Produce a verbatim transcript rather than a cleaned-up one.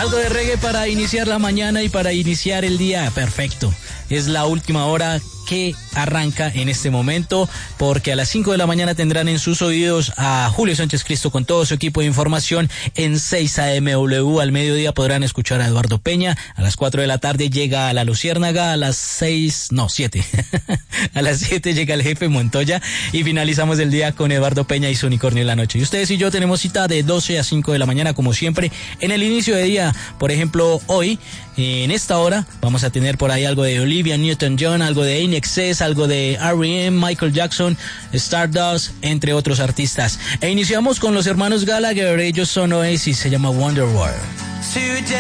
Algo de reggae para iniciar la mañana y para iniciar el día. Perfecto. Es la última hora que arranca en este momento, porque a las cinco de la mañana tendrán en sus oídos a Julio Sánchez Cristo con todo su equipo de información. En seis A M W al mediodía podrán escuchar a Eduardo Peña. A las cuatro de la tarde llega a La Luciérnaga. A las seis, no, siete. A las siete llega el jefe Montoya y finalizamos el día con Eduardo Peña y su unicornio en la noche. Y ustedes y yo tenemos cita de doce a cinco de la mañana, como siempre, en el inicio de día. Por ejemplo, hoy, en esta hora, vamos a tener por ahí algo de Olivia Newton-John, algo de In Excess, algo de R E M, Michael Jackson, Stardust, entre otros artistas. E iniciamos con los hermanos Gallagher. Ellos son Oasis, se llama Wonderwall.